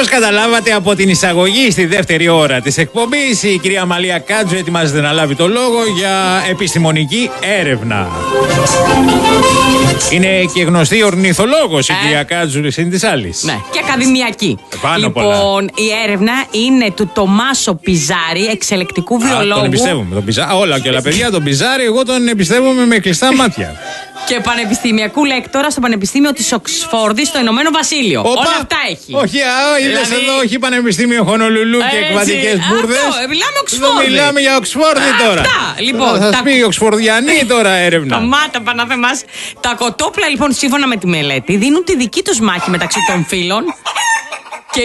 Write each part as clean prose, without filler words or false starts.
Όπως καταλάβατε από την εισαγωγή στη δεύτερη ώρα της εκπομπής, η κυρία Μαλία Κάτζου ετοιμάζεται να λάβει το λόγο για επιστημονική έρευνα. Είναι και γνωστή ορνηθολόγος η κυρία Κάτζου συν της άλλης. Ναι, και ακαδημιακή. Λοιπόν, η έρευνα είναι του Τομάσο Πιζάρη, εξελεκτικού βιολόγου. Τον εμπιστεύομαι. Όλα και όλα, παιδιά, τον Πιζάρη, εγώ τον εμπιστεύομαι με κλειστά μάτια. Και πανεπιστημιακού λέκτορα στο Πανεπιστήμιο της Οξφόρδης στο Ηνωμένο Βασίλειο. Όλα αυτά έχει. Όχι, είδες εδώ, όχι Πανεπιστήμιο Χονολουλού και εκβατικές μπουρδες. Μιλάμε Οξφόρδη. Εδώ μιλάμε για Οξφόρδη τώρα. Αυτά, λοιπόν. Θα σας πει η Οξφορδιανή τώρα έρευνα. Κομμάτα πανάθεμας. Τα κοτόπουλα, λοιπόν, σύμφωνα με τη μελέτη, δίνουν τη δική τους μάχη μεταξύ των φύλων και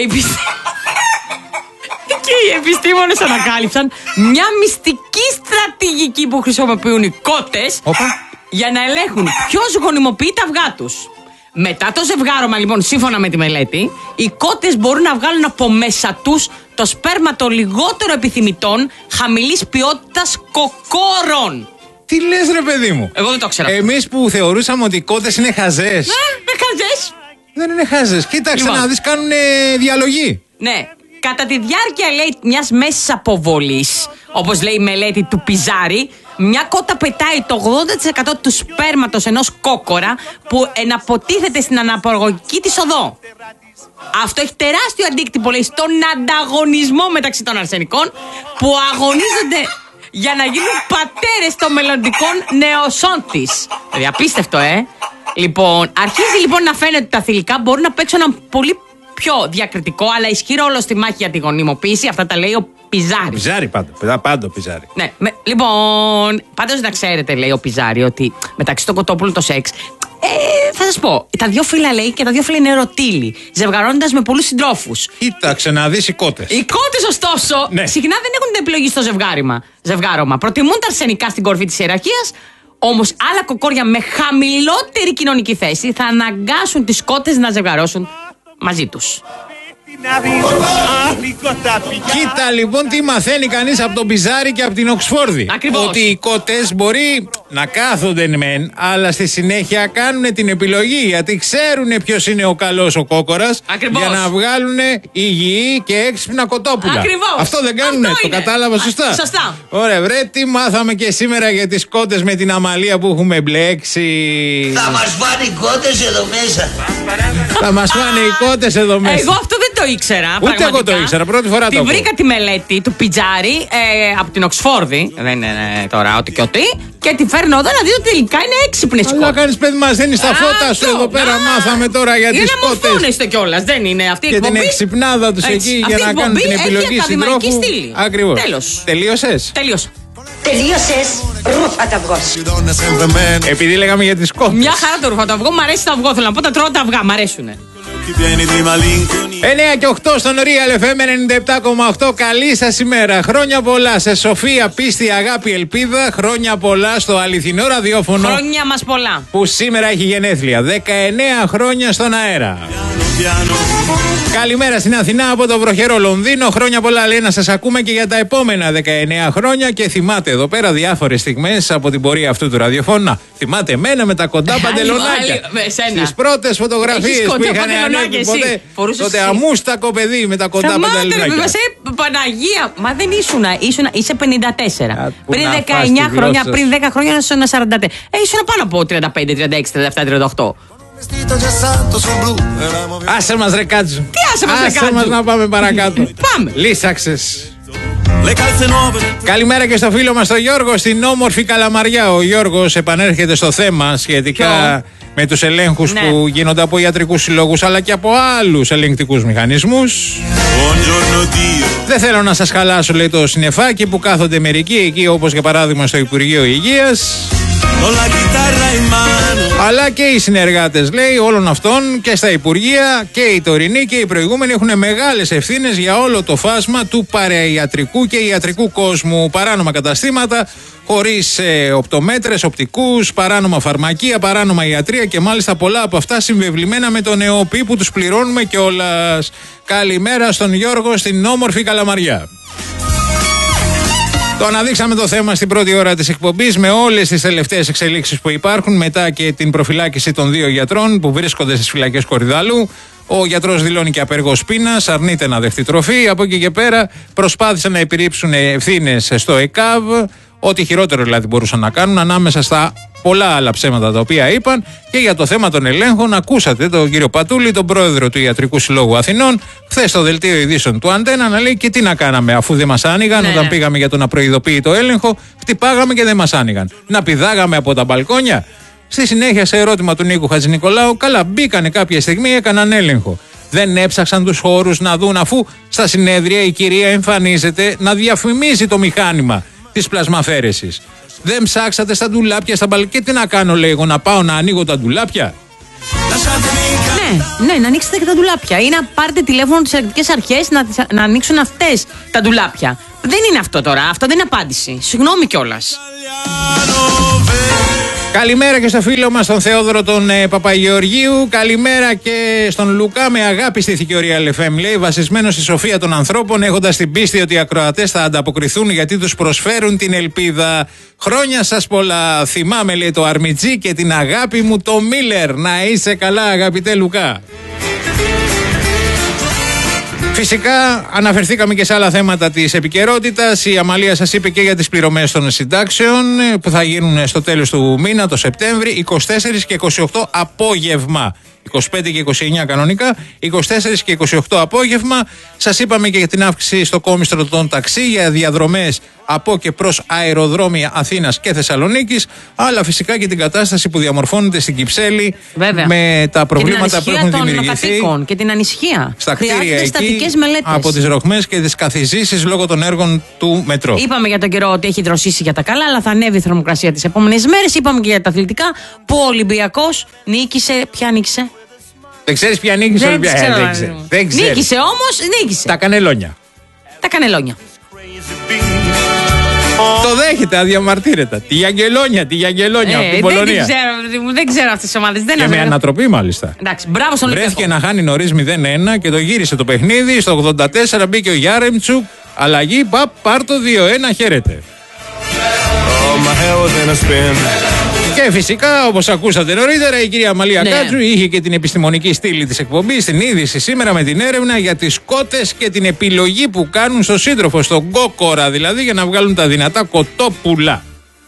οι επιστήμονες ανακάλυψαν μια μυστική στρατηγική που χρησιμοποιούν οι κότες για να ελέγχουν ποιος γονιμοποιεί τα αυγά τους. Μετά το ζευγάρωμα, λοιπόν, σύμφωνα με τη μελέτη, οι κότες μπορούν να βγάλουν από μέσα τους το σπέρμα των λιγότερο επιθυμητών χαμηλής ποιότητας κοκόρων. Τι λες, ρε παιδί μου? Εγώ δεν το ξέρω. Εμείς που θεωρούσαμε ότι οι κότες είναι χαζές. Χαζές. Δεν είναι χάζες. Κοίταξε να δεις, κάνουν διαλογή. Ναι. Κατά τη διάρκεια, λέει, μιας μέσης αποβολής, όπως λέει η μελέτη του Πιζάρη, μια κότα πετάει το 80% του σπέρματος ενός κόκορα που εναποτίθεται στην αναπαραγωγική της οδό. Αυτό έχει τεράστιο αντίκτυπο, λέει, στον ανταγωνισμό μεταξύ των αρσενικών που αγωνίζονται για να γίνουν πατέρες των μελλοντικών νεοσών της. Δηλαδή, απίστευτο, Λοιπόν, αρχίζει λοιπόν να φαίνεται ότι τα θηλυκά μπορούν να παίξουν έναν πολύ πιο διακριτικό αλλά ισχυρό ρόλο στη μάχη για τη γονιμοποίηση. Αυτά τα λέει ο Πιζάρη. Πιζάρη πάντα Πιζάρη. Ναι, λοιπόν, πάντως να ξέρετε, λέει ο Πιζάρη, ότι μεταξύ των κοτόπουλων το σεξ. Θα σας πω, τα δύο φύλλα, λέει, και τα δύο φύλλα είναι ερωτήλοι, ζευγαρώνοντας με πολλούς συντρόφους. Κοίταξε να δεις οι κότες. Οι κότες, ωστόσο, συχνά δεν έχουν την επιλογή στο ζευγάρωμα. Προτιμούν τα αρσενικά στην κορφή της ιεραρχίας. Όμως άλλα κοκόρια με χαμηλότερη κοινωνική θέση θα αναγκάσουν τις κότες να ζευγαρώσουν μαζί τους. Κοίτα λοιπόν τι μαθαίνει κανείς από τον Πιζάρη και από την Οξφόρδη. Ακριβώς. Ότι οι κότες μπορεί να κάθονται μεν, αλλά στη συνέχεια κάνουν την επιλογή, γιατί ξέρουν ποιος είναι ο καλός ο κόκορας. Ακριβώς. Για να βγάλουν υγιή και έξυπνα κοτόπουλα. Ακριβώς. Αυτό δεν κάνουνε, το κατάλαβα σωστά. Σωστά. Ωραία, βρε, τι μάθαμε και σήμερα για τις κότες με την Αμαλία που έχουμε μπλέξει. Θα μας φάνε οι κότες εδώ μέσα. Θα μας φάνε οι κότες εδώ μέσα. Εγώ αυτό δεν το ήξερα. Ούτε εγώ το ήξερα, πρώτη φορά το ακούω. Βρήκα τη μελέτη του Πιζάρη από την Οξφόρδη. Δεν είναι τώρα ό,τι και ό,τι. Και τη φέρνω εδώ να δει ότι τελικά είναι έξυπνες κότες. Αλλά κάνεις, παιδί, μας δίνεις τα φώτα σου εδώ πέρα. Μάθαμε τώρα για τις κότες. Είναι μορφώνεστε κιόλας, δεν είναι αυτή η εκπομπή. Και την εξυπνάδα τους εκεί για να κάνουν την επιλογή συντρόφου. Ακριβώς. Τελείωσες. Τελείωσες, ρούφα τα αυγός. Επειδή λέγαμε για τις κότες. Μια χαρά το ρούφα το αυγό, μ' αρέσει το αυγό. Θέλω να πω, τα τρώω τα αυγά, μ' αρέσουνε. 9 και 8 στον Real FM 97,8. Καλή σας ημέρα. Χρόνια πολλά σε σοφία, πίστη, αγάπη, ελπίδα. Χρόνια πολλά στο αληθινό ραδιόφωνο. Χρόνια μας πολλά. Που σήμερα έχει γενέθλια. 19 χρόνια στον αέρα. Καλημέρα στην Αθηνά από το βροχερό Λονδίνο. Χρόνια πολλά, λέει, να σας ακούμε και για τα επόμενα 19 χρόνια. Και θυμάται εδώ πέρα διάφορες στιγμές από την πορεία αυτού του ραδιοφώνου. Θυμάται εμένα με τα κοντά παντελονάκια. Στις πρώτες φωτογραφίες που είχαν ανέβει ποτέ. Τότε αμούστακο παιδί με τα κοντά παντελονάκια. Παναγία, μα δεν ήσουνα. Είσαι 54. Πριν 19 χρόνια, πριν 10 χρόνια ήσουν 44. Ήσουν πάνω από 35, 36, 37, 38. Άσε μας ρε Κάτζου. Τι άσε μας ρε Κάτζου? Άσε μας να πάμε παρακάτω. Πάμε. Λύσαξες. Καλημέρα και στο φίλο μας τον Γιώργο στην όμορφη Καλαμαριά. Ο Γιώργος επανέρχεται στο θέμα σχετικά με τους ελέγχους που γίνονται από ιατρικούς συλλόγους αλλά και από άλλους ελεγκτικούς μηχανισμούς. Δεν θέλω να σας χαλάσω, λέει, το συννεφάκι που κάθονται μερικοί εκεί, όπως για παράδειγμα στο Υπουργείο Υγείας. Αλλά και οι συνεργάτες, λέει, όλων αυτών και στα Υπουργεία και οι τωρινοί και οι προηγούμενοι έχουν μεγάλες ευθύνες για όλο το φάσμα του παραϊατρικού και ιατρικού κόσμου. Παράνομα καταστήματα χωρίς οπτομέτρες, οπτικούς, παράνομα φαρμακεία, παράνομα ιατρία και μάλιστα πολλά από αυτά συμβεβλημένα με τον ΕΟΠΗ που τους πληρώνουμε κιόλας. Καλημέρα στον Γιώργο στην όμορφη Καλαμαριά. Το αναδείξαμε το θέμα στην πρώτη ώρα της εκπομπής με όλες τις τελευταίες εξελίξεις που υπάρχουν μετά και την προφυλάκηση των 2 γιατρών που βρίσκονται στις φυλακές Κορυδαλού. Ο γιατρός δηλώνει και απεργός πείνας, αρνείται να δεχτεί τροφή. Από εκεί και πέρα προσπάθησαν να επιρρύψουν ευθύνες στο ΕΚΑΒ, ό,τι χειρότερο δηλαδή μπορούσαν να κάνουν, ανάμεσα στα πολλά άλλα ψέματα τα οποία είπαν. Και για το θέμα των ελέγχων, ακούσατε τον κύριο Πατούλη, τον πρόεδρο του Ιατρικού Συλλόγου Αθηνών, χθες στο δελτίο ειδήσεων του Αντένα, να λέει: και τι να κάναμε, αφού δεν μας άνοιγαν, όταν πήγαμε για τον απροειδοποίητο έλεγχο, χτυπάγαμε και δεν μας άνοιγαν. Να πηδάγαμε από τα μπαλκόνια. Στη συνέχεια, σε ερώτημα του Νίκου Χατζηνικολάου, καλά, μπήκανε κάποια στιγμή, έκαναν έλεγχο. Δεν έψαξαν τους χώρους να δουν, αφού στα συνέδρια η κυρία εμφανίζεται να διαφημίζει το μηχάνημα της πλασμαφέρεσης. Δεν ψάξατε στα ντουλάπια, στα μπαλκόνια. Και τι να κάνω, λέει εγώ, να πάω να ανοίγω τα ντουλάπια. Ναι, να ανοίξετε και τα ντουλάπια. Ή να πάρετε τηλέφωνο τις ελεκτρικές αρχές να ανοίξουν αυτές τα ντουλάπια. Δεν είναι αυτό τώρα. Αυτό δεν είναι απάντηση. Συγγνώμη κιόλας. Καλημέρα και στο φίλο μας τον Θεόδωρο τον Παπαγεωργίου. Καλημέρα και στον Λουκά, με αγάπη στη Θικαιωρία LFM, λέει, βασισμένο στη σοφία των ανθρώπων, έχοντας την πίστη ότι οι ακροατές θα ανταποκριθούν γιατί τους προσφέρουν την ελπίδα. Χρόνια σας πολλά. Θυμάμαι, λέει, το Αρμιτζή και την αγάπη μου το Μίλερ. Να είσαι καλά, αγαπητέ Λουκά. Φυσικά αναφερθήκαμε και σε άλλα θέματα της επικαιρότητας. Η Αμαλία σας είπε και για τις πληρωμές των συντάξεων που θα γίνουν στο τέλος του μήνα, το Σεπτέμβρη, 24 και 28 απόγευμα. 25 και 29 κανονικά, 24 και 28 απόγευμα. Σας είπαμε και για την αύξηση στο κόμιστρο των ταξί για διαδρομές από και προς αεροδρόμια Αθήνας και Θεσσαλονίκης, αλλά φυσικά και την κατάσταση που διαμορφώνεται στην Κυψέλη. Βέβαια. Με τα προβλήματα που έχουν δημιουργηθεί και την ανησυχία στα κτίρια εκεί μελέτες από τις ροχμές και τις καθιζήσεις λόγω των έργων του μετρό. Είπαμε για τον καιρό ότι έχει δροσίσει για τα καλά, αλλά θα ανέβει η θερμοκρασία τις επόμενες μέρες. Είπαμε και για τα αθλητικά που ο Ολυμπιακός νίκησε. Ποια νίκησε? Δεν ξέρεις ποια νίκησε? Δεν ξέρω. Νίκησε όμως, νίκησε. Τα κανελόνια. Τα κανελόνια. Το δέχεται αδιαμαρτύρετα. Τη Γιαγγελόνια από την Πολωνία. Δεν ξέρω αυτές τις ομάδες. Και με ανατροπή μάλιστα. Εντάξει, μπράβο στον Ολυμπιακό. Βρέθηκε να χάνει νωρίς 0-1 και το γύρισε το παιχνίδι. Στο 84 μπήκε ο Γιάρεμτσουκ. Αλλαγή, πάρ' το 2-1, χαίρετε. Και φυσικά, όπως ακούσατε νωρίτερα, η κυρία Αμαλία Κάτσου είχε και την επιστημονική στήλη της εκπομπής στην είδηση σήμερα με την έρευνα για τις κότες και την επιλογή που κάνουν στο σύντροφο, στον κόκορα δηλαδή, για να βγάλουν τα δυνατά κοτόπουλα.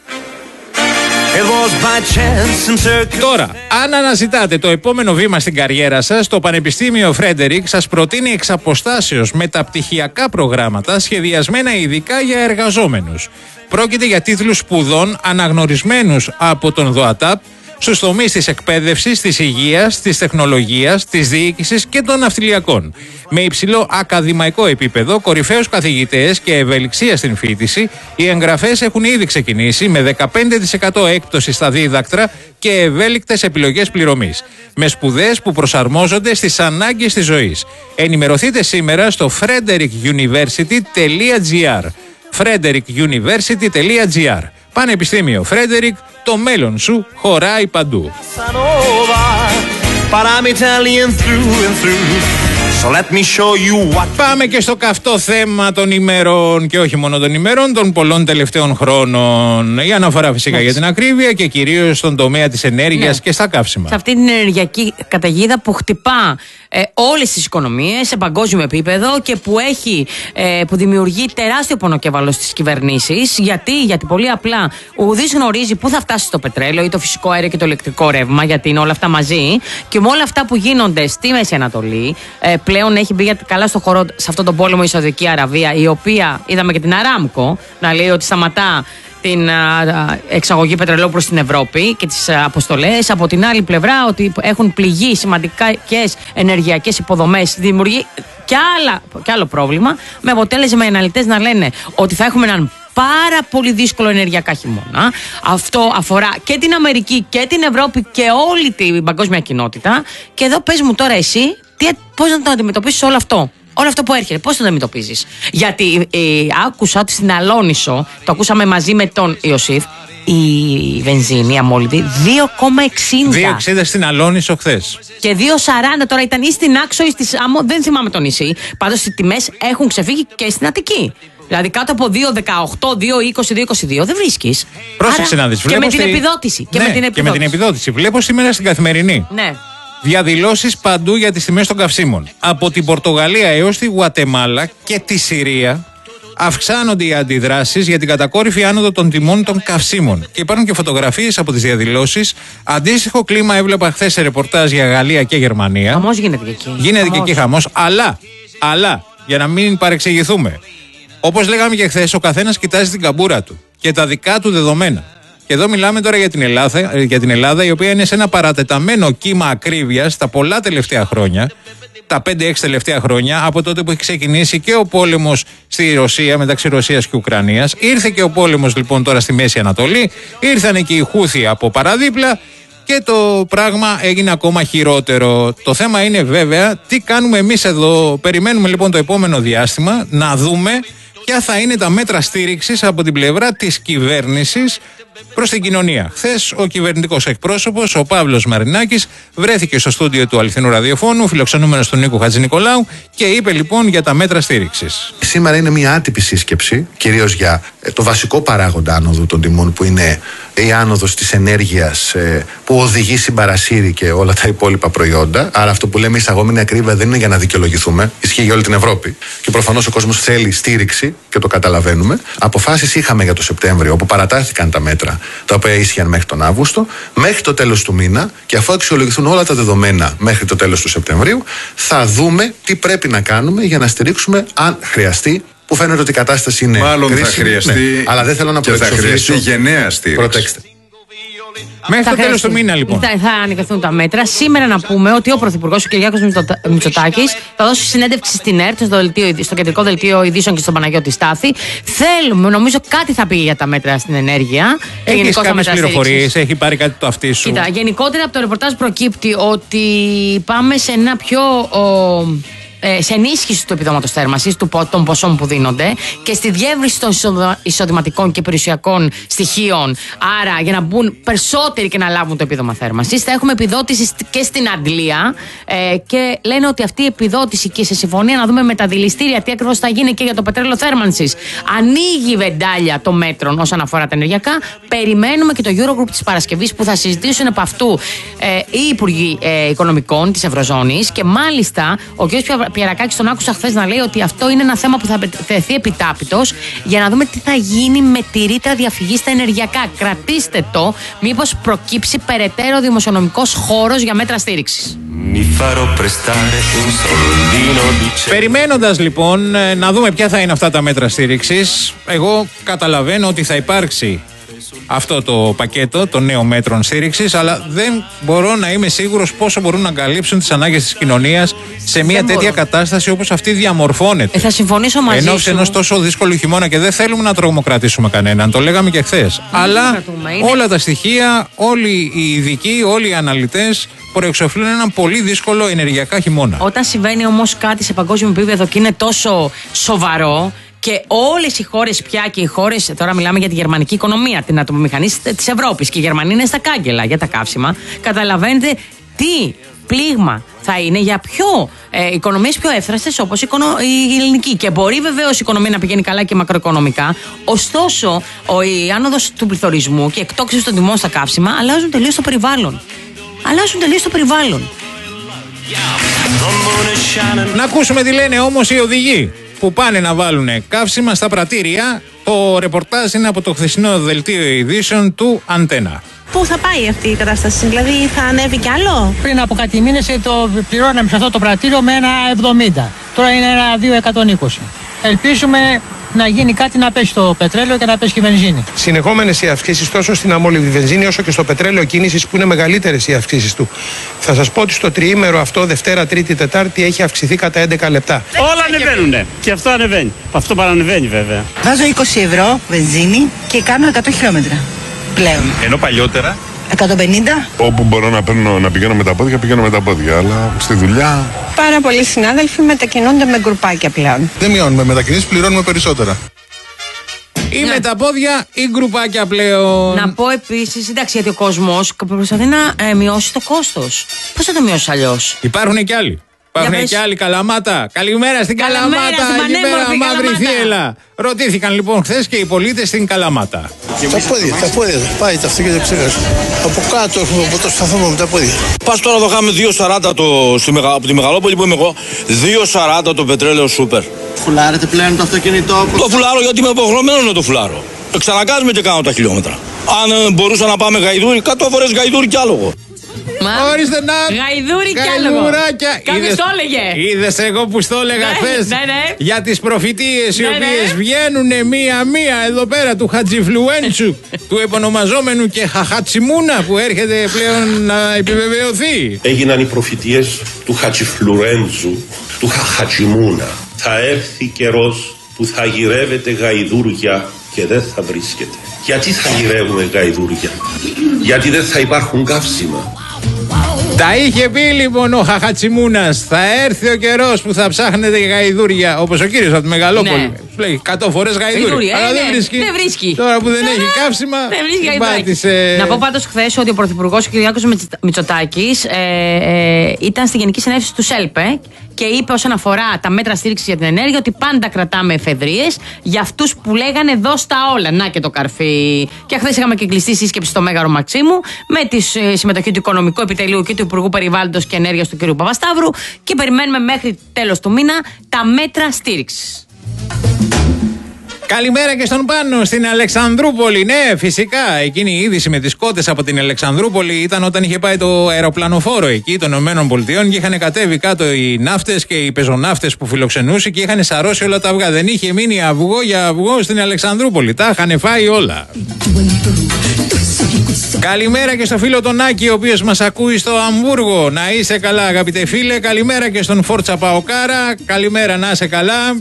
Τώρα, αν αναζητάτε το επόμενο βήμα στην καριέρα σας, το Πανεπιστήμιο Φρέντερικ σας προτείνει εξ αποστάσεως μεταπτυχιακά προγράμματα σχεδιασμένα ειδικά για εργαζόμενους. Πρόκειται για τίτλους σπουδών αναγνωρισμένους από τον ΔΟΑΤΑΠ στους τομείς της εκπαίδευσης, της υγείας, της τεχνολογίας, της διοίκησης και των ναυτιλιακών. Με υψηλό ακαδημαϊκό επίπεδο, κορυφαίους καθηγητές και ευελιξία στην φοιτηση, οι εγγραφές έχουν ήδη ξεκινήσει με 15% έκπτωση στα δίδακτρα και ευέλικτες επιλογές πληρωμής, με σπουδές που προσαρμόζονται στις ανάγκες της ζωής. Ενημερωθείτε σήμερα στο frederickuniversity.gr. frederickuniversity.gr. Πανεπιστήμιο Φρέντερικ, το μέλλον σου χωράει παντού. Πάμε και στο καυτό θέμα των ημερών και όχι μόνο των ημερών, των πολλών τελευταίων χρόνων. Η αναφορά φυσικά για την ακρίβεια και κυρίως στον τομέα της ενέργειας και στα καύσιμα. Σε αυτή την ενεργειακή καταιγίδα που χτυπά όλες τις οικονομίες σε παγκόσμιο επίπεδο και που δημιουργεί τεράστιο πονοκέφαλο στις κυβερνήσεις. Γιατί πολύ απλά ουδής γνωρίζει πού θα φτάσει το πετρέλαιο ή το φυσικό αέριο και το ηλεκτρικό ρεύμα, γιατί είναι όλα αυτά μαζί. Και με όλα αυτά που γίνονται στη Μέση Ανατολή, πλέον έχει μπει καλά στο χώρο σε αυτόν τον πόλεμο η Σαουδική Αραβία, η οποία είδαμε και την Αράμκο να λέει ότι σταματά την εξαγωγή πετρελαίου προς την Ευρώπη και τις αποστολές. Από την άλλη πλευρά ότι έχουν πληγεί σημαντικές ενεργειακές υποδομές, δημιουργεί και άλλο πρόβλημα, με αποτέλεσμα οι αναλυτές να λένε ότι θα έχουμε έναν πάρα πολύ δύσκολο ενεργειακά χειμώνα. Αυτό αφορά και την Αμερική και την Ευρώπη και όλη την παγκόσμια κοινότητα. Και εδώ πες μου τώρα εσύ πώς να το αντιμετωπίσεις όλο αυτό. Όλο αυτό που έρχεται, πώς το αντιμετωπίζεις? Γιατί άκουσα ότι στην Αλόνισο, το ακούσαμε μαζί με τον Ιωσήφ, η βενζίνη αμόλυτη 2,60. 2,60 στην Αλόνισο χθες. Και 2,40 τώρα ήταν ή στην Άξο ή στη Σάμο, δεν θυμάμαι το νησί. Πάντως οι τιμές έχουν ξεφύγει και στην Αττική. Δηλαδή κάτω από 2,18, 2,20, 2,22 δεν βρίσκεις. Πρόσεξε να δεις. Και με την επιδότηση. Και με την επιδότηση. Βλέπω σήμερα στην Καθημερινή. Ναι. Διαδηλώσεις παντού για τις τιμές των καυσίμων. Από την Πορτογαλία έως τη Γουατεμάλα και τη Συρία αυξάνονται οι αντιδράσεις για την κατακόρυφη άνοδο των τιμών των καυσίμων. Και υπάρχουν και φωτογραφίες από τις διαδηλώσεις. Αντίστοιχο κλίμα έβλεπα χθες σε ρεπορτάζ για Γαλλία και Γερμανία. Χαμός γίνεται και εκεί. Γίνεται και εκεί χαμός. Αλλά, για να μην παρεξηγηθούμε, όπως λέγαμε και χθες, ο καθένας κοιτάζει την καμπούρα του και τα δικά του δεδομένα. Και εδώ μιλάμε τώρα για την Ελλάδα, η οποία είναι σε ένα παρατεταμένο κύμα ακρίβειας τα πολλά τελευταία χρόνια, τα 5-6 τελευταία χρόνια, από τότε που έχει ξεκινήσει και ο πόλεμος στη Ρωσία, μεταξύ Ρωσίας και Ουκρανίας. Ήρθε και ο πόλεμος λοιπόν τώρα στη Μέση Ανατολή, ήρθαν και οι Χούθοι από παραδίπλα και το πράγμα έγινε ακόμα χειρότερο. Το θέμα είναι βέβαια τι κάνουμε εμείς εδώ. Περιμένουμε λοιπόν το επόμενο διάστημα να δούμε ποια θα είναι τα μέτρα στήριξης από την πλευρά της κυβέρνησης προς την κοινωνία. Χθες ο κυβερνητικός εκπρόσωπος, ο Παύλος Μαρινάκης, βρέθηκε στο στούντιο του Αληθινού Ραδιοφώνου, φιλοξενούμενος του Νίκου Χατζηνικολάου, και είπε λοιπόν για τα μέτρα στήριξης. Σήμερα είναι μια άτυπη σύσκεψη, κυρίως για το βασικό παράγοντα άνοδου των τιμών, που είναι η άνοδος της ενέργειας που οδηγεί συμπαρασύρει και όλα τα υπόλοιπα προϊόντα. Άρα αυτό που λέμε εισαγόμενη ακρίβεια δεν είναι για να δικαιολογηθούμε, ισχύει για όλη την Ευρώπη. Και προφανώς ο κόσμος θέλει στήριξη και το καταλαβαίνουμε. Αποφάσεις είχαμε για το Σεπτέμβριο, όπου παρατάθηκαν τα μέτρα τα οποία ίσχυαν μέχρι τον Αύγουστο, μέχρι το τέλος του μήνα, και αφού αξιολογηθούν όλα τα δεδομένα μέχρι το τέλος του Σεπτεμβρίου, θα δούμε τι πρέπει να κάνουμε για να στηρίξουμε αν χρειαστεί. Που φαίνεται ότι η κατάσταση είναι μάλλον κρίσιμη, θα χρειαστεί, ναι, αλλά δεν θέλω να προεξοφλήσω. Θα χρειαστεί γενναία στήριξη. Προτέξτε. Μέχρι το τέλος του μήνα λοιπόν. Θα ανακοινωθούν τα μέτρα. Σήμερα να πούμε ότι ο Πρωθυπουργός, ο Κυριάκος Μητσοτάκης, θα δώσει συνέντευξη στην ΕΡΤ, στο κεντρικό δελτίο ειδήσεων και στον Παναγιώτη Στάθη. Θέλουμε, νομίζω κάτι θα πει για τα μέτρα στην ενέργεια. Έχεις κάποιες πληροφορίες, έχει πάρει κάτι το αυτί σου? Κοίτα, γενικότερα από το ρεπορτάζ προκύπτει ότι πάμε σε ένα πιο. Σε ενίσχυση του επιδόματος θέρμανσης, των ποσών που δίνονται, και στη διεύρυνση των εισοδηματικών και περιουσιακών στοιχείων. Άρα, για να μπουν περισσότεροι και να λάβουν το επίδομα θέρμανσης, θα έχουμε επιδότηση και στην Αγγλία. Και λένε ότι αυτή η επιδότηση, και σε συμφωνία να δούμε με τα δηληστήρια τι ακριβώς θα γίνει και για το πετρέλαιο θέρμανσης, ανοίγει η βεντάλια των μέτρων όσον αφορά τα ενεργειακά. Περιμένουμε και το Eurogroup της Παρασκευής, που θα συζητήσουν από αυτού οι Υπουργοί Οικονομικών της Ευρωζώνης, και μάλιστα ο κ. Πιερακάκης τον άκουσα χθες να λέει ότι αυτό είναι ένα θέμα που θα θεθεί επιτάπητος, για να δούμε τι θα γίνει με τη ρήτρα διαφυγής στα ενεργειακά. Κρατήστε το, μήπως προκύψει περαιτέρω δημοσιονομικός χώρος για μέτρα στήριξης. Περιμένοντας λοιπόν να δούμε ποια θα είναι αυτά τα μέτρα στήριξης, εγώ καταλαβαίνω ότι θα υπάρξει αυτό το πακέτο των νέων μέτρων στήριξης, αλλά δεν μπορώ να είμαι σίγουρος πόσο μπορούν να καλύψουν τις ανάγκες της κοινωνίας σε μια τέτοια κατάσταση όπως αυτή διαμορφώνεται. Θα συμφωνήσω μαζί σου. Ενώ ενός τόσο δύσκολου χειμώνα, και δεν θέλουμε να τρομοκρατήσουμε κανέναν, το λέγαμε και χθες. Αλλά όλα τα στοιχεία, όλοι οι ειδικοί, όλοι οι αναλυτές προεξοφλούν έναν πολύ δύσκολο ενεργειακά χειμώνα. Όταν συμβαίνει όμως κάτι σε παγκόσμιο επίπεδο και είναι τόσο σοβαρό, και όλες οι χώρες πια, και οι χώρες, τώρα μιλάμε για τη γερμανική οικονομία, την ατομομηχανή της Ευρώπης, και η Γερμανία είναι στα κάγκελα για τα καύσιμα, καταλαβαίνετε τι πλήγμα θα είναι για οικονομίες πιο εύθραστες όπως η ελληνική. Και μπορεί βεβαίως η οικονομία να πηγαίνει καλά και μακροοικονομικά, ωστόσο η άνοδος του πληθωρισμού και η εκτόξευση των τιμών στα καύσιμα αλλάζουν τελείως το περιβάλλον. Να ακούσουμε τι λένε όμως οι οδηγοί που πάνε να βάλουν καύσιμα στα πρατήρια. Το ρεπορτάζ είναι από το χθεσινό δελτίο ειδήσεων του Αντένα. Πού θα πάει αυτή η κατάσταση, δηλαδή θα ανέβει κι άλλο? Πριν από κάτι μήνες το πληρώναμε σε αυτό το πρατήριο με 1,70. Τώρα είναι 2,120. Ελπίζουμε να γίνει κάτι, να πέσει το πετρέλαιο και να πέσει και η βενζίνη. Συνεχόμενες οι αυξήσεις τόσο στην αμόλυβη βενζίνη όσο και στο πετρέλαιο κίνησης, που είναι μεγαλύτερες οι αυξήσεις του. Θα σας πω ότι στο τριήμερο αυτό, Δευτέρα, Τρίτη, Τετάρτη, έχει αυξηθεί κατά 11 λεπτά. Όλα ανεβαίνουνε. Και αυτό ανεβαίνει. Αυτό παρανεβαίνει βέβαια. Βάζω 20 ευρώ βενζίνη και κάνω 100 χιλιόμετρα πλέον. Ενώ παλιότερα 150. Όπου μπορώ να πηγαίνω με τα πόδια, πηγαίνω με τα πόδια. Αλλά στη δουλειά. Πάρα πολλοί συνάδελφοι μετακινούνται με γκρουπάκια πλέον. Δεν μειώνουμε μετακινήσεις, πληρώνουμε περισσότερα. Ή με τα πόδια ή γκρουπάκια πλέον. Να πω επίσης, εντάξει, γιατί ο κόσμος προσπαθεί να μειώσει το κόστος. Πώς θα το μειώσει αλλιώς? Υπάρχουν και άλλοι. Υπάρχουν και άλλοι. Καλαμάτα. Καλημέρα στην Καλαμάτα. Καλημέρα, μαύρη θύελα. Ρωτήθηκαν λοιπόν χθες και οι πολίτες στην Καλαμάτα. Τα πόδια. Πάει τα αυτοκίνητα ξέχασα. Από κάτω έχουμε από το σταθμό με τα πόδια. Πας τώρα εδώ κάνουμε 2,40 από τη Μεγαλόπολη που είμαι εγώ. 2,40 το πετρέλαιο σούπερ. Φουλάρετε πλέον το αυτοκίνητό. Το φουλάρω γιατί είμαι υποχρεωμένο να το φουλάρω. Ξανακάζουμε και κάνω τα χιλιόμετρα. Αν μπορούσα να πάμε Γαϊδούρι, 100 φορές Γαϊδούρι κι άλογο. Ορίστε να. Γαϊδούρι κι άλογο. Κάποιος το έλεγε. Είδες εγώ που στο έλεγα χθες για τις προφητείες οι οποίες βγαίνουν μία-μία εδώ πέρα του Χατζιφλουέντσου, του επωνομαζόμενου και Χαχατσιμούνα που έρχεται πλέον να επιβεβαιωθεί. Έγιναν οι προφητείες του Χατζιφλουέντσου, του Χαχατσιμούνα. Θα έρθει καιρός που θα γυρεύετε γαϊδούρια και δεν θα βρίσκεται. Γιατί θα γυρεύουμε γαϊδούρια? Γιατί δεν θα υπάρχουν καύσιμα. Τα είχε πει λοιπόν ο Χαχατσιμούνας. Θα έρθει ο καιρός που θα ψάχνετε γαϊδούρια. Όπως ο κύριος από τη Μεγαλόπολη. Ναι. Σου λέει 100 φορές γαϊδούρι. Αλλά δεν βρίσκει. Τώρα που δεν έχει καύσιμα. Δεν βρίσκει. Να πω πάντως χθες ότι ο Πρωθυπουργός Κυριάκος Μητσοτάκης ήταν στη Γενική Συνέλευση του ΣΕΛΠΕ και είπε όσον αφορά τα μέτρα στήριξης για την ενέργεια ότι πάντα κρατάμε εφεδρείες για αυτούς που λέγανε δώσ' τα όλα. Να και το καρφί. Και χθες είχαμε και κλειστή σύσκεψη στο Μέγαρο Μαξίμου με τη συμμετοχή του Οικονομικού Επιτελείου και του Υπουργού Περιβάλλοντος και Ενέργειας του κ. Παπασταύρου και περιμένουμε μέχρι τέλος του μήνα τα μέτρα στήριξης. Καλημέρα και στον Πάνο στην Αλεξανδρούπολη. Ναι, φυσικά. Εκείνη η είδηση με τις κότες από την Αλεξανδρούπολη ήταν όταν είχε πάει το αεροπλανοφόρο εκεί των ΗΠΑ και είχαν κατέβει κάτω οι ναύτες και οι πεζοναύτες που φιλοξενούσε και είχαν σαρώσει όλα τα αυγά. Δεν είχε μείνει αυγό για αυγό στην Αλεξανδρούπολη. Τα είχαν φάει όλα. Καλημέρα και στο φίλο τον Άκη, ο οποίος μας ακούει στο Αμβούργο. Να είσαι καλά, αγαπητέ φίλε. Καλημέρα και στον Φόρτσα Παοκάρα. Καλημέρα, να είσαι καλά.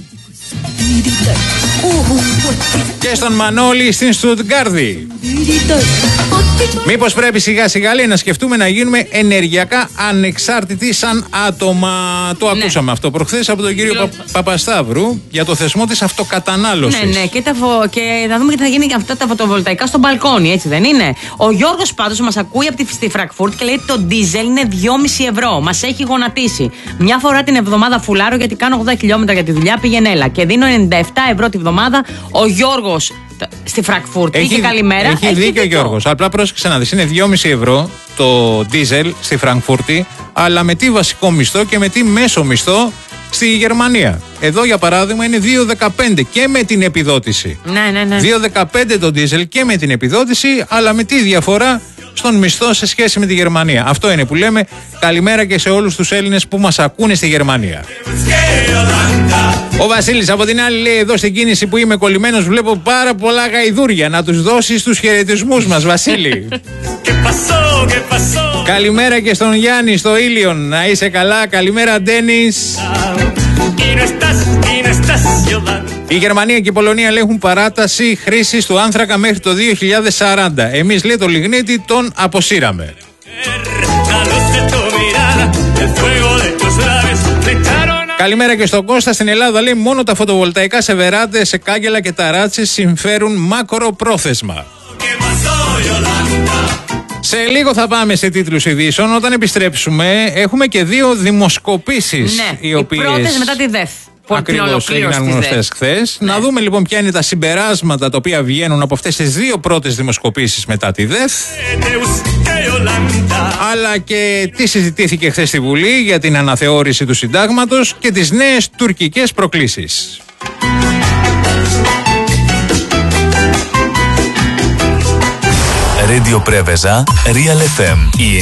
Και στον Μανώλη στην Στουτγκάρδη. Μήπως πρέπει σιγά σιγά λέει να σκεφτούμε να γίνουμε ενεργειακά ανεξάρτητοι σαν άτομα. Το ακούσαμε αυτό προχθές από τον κύριο Παπασταύρου για το θεσμό της αυτοκατανάλωσης. Ναι, και θα δούμε και τι θα γίνει και αυτά τα φωτοβολταϊκά στο μπαλκόνι, έτσι δεν είναι? Ο Γιώργος πάντως μας ακούει από τη Φραγκφούρτη και λέει ότι το ντίζελ είναι 2,5 ευρώ. Μας έχει γονατίσει. Μια φορά την εβδομάδα φουλάρω γιατί κάνω 80 χιλιόμετρα για τη δουλειά, πήγαινε έλα. Και δίνω 97 ευρώ τη βδομάδα. Ο Γιώργος στη Φραγκφούρτη και καλημέρα. Έχει δίκιο ο Γιώργος. Απλά πρόσεξε να δεις, είναι 2,5 ευρώ το ντίζελ στη Φραγκφούρτη, αλλά με τι βασικό μισθό και με τι μέσο μισθό στη Γερμανία. Εδώ για παράδειγμα είναι 2,15 και με την επιδότηση. Ναι. 2,15 το ντίζελ και με την επιδότηση, αλλά με τι διαφορά στον μισθό σε σχέση με τη Γερμανία. Αυτό είναι που λέμε. Καλημέρα και σε όλους τους Έλληνες που μας ακούνε στη Γερμανία. Ο Βασίλης από την άλλη λέει εδώ στην κίνηση που είμαι κολλημένος βλέπω πάρα πολλά γαϊδούρια. Να τους δώσεις τους χαιρετισμούς μας, Βασίλη. Καλημέρα και στον Γιάννη στο Ήλιον. Να είσαι καλά. Καλημέρα, Ντένις. Η Γερμανία και η Πολωνία έχουν παράταση χρήσης του άνθρακα μέχρι το 2040. Εμείς λέει το λιγνίτη τον αποσύραμε. Καλημέρα και στον Κώστα. Στην Ελλάδα λέει μόνο τα φωτοβολταϊκά σε βεράντες, σε κάγκελα και ταράτσες συμφέρουν μακροπρόθεσμα. Σε λίγο θα πάμε σε τίτλους ειδήσεων. Όταν επιστρέψουμε έχουμε και 2 δημοσκοπήσεις. Ναι, οι πρώτες μετά τη ΔΕΘ. Ακριβώς, έγιναν γνωστές χθες. Ναι. Να δούμε λοιπόν ποια είναι τα συμπεράσματα τα οποία βγαίνουν από αυτές τις 2 πρώτες δημοσκοπήσεις μετά τη ΔΕΘ. Αλλά και τι συζητήθηκε χθες στη Βουλή για την αναθεώρηση του συντάγματος και τις νέες τουρκικές προκλήσεις. Radio Preveza, Real FM. Η